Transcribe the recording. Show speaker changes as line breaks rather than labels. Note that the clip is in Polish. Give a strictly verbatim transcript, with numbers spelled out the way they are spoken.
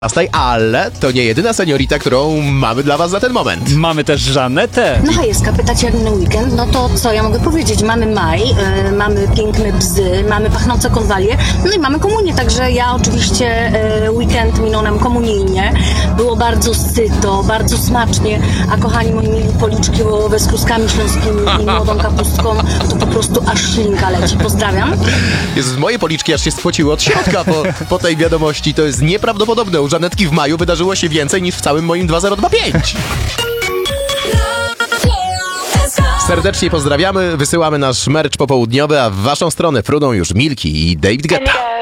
Ale to nie jedyna seniorita, którą mamy dla was za ten moment.
Mamy też Żanetę.
No Hajewska, pytacie jak minął weekend, no to co ja mogę powiedzieć? Mamy maj, y, mamy piękne bzy, mamy pachnące konwalie, no i mamy komunię, także ja oczywiście y, weekend minął nam komunijnie. Było bardzo syto, bardzo smacznie, a kochani moi mili, policzki wołowe z kluskami śląskimi i młodą kapustką, to po prostu aż ślinka leci. Pozdrawiam.
Jezus, moje policzki aż się spociły od środka po, po tej wiadomości. To jest nieprawdopodobne. U Żanetki w maju wydarzyło się więcej niż w całym moim dwa zero dwa pięć. Serdecznie pozdrawiamy, wysyłamy nasz merch popołudniowy, a w waszą stronę fruną już Milki i David Guetta.